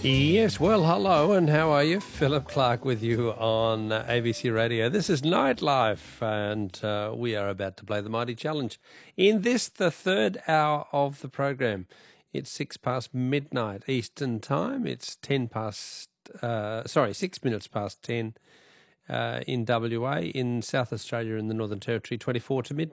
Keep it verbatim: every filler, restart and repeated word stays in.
Yes, well, hello, and how are you? Philip Clark with you on uh, A B C Radio. This is Nightlife, and uh, we are about to play the Mighty Challenge. In this, the third hour of the program, it's six past midnight Eastern Time. It's ten past, uh, sorry, six minutes past ten uh, in W A, in South Australia, in the Northern Territory, twenty-four to midnight.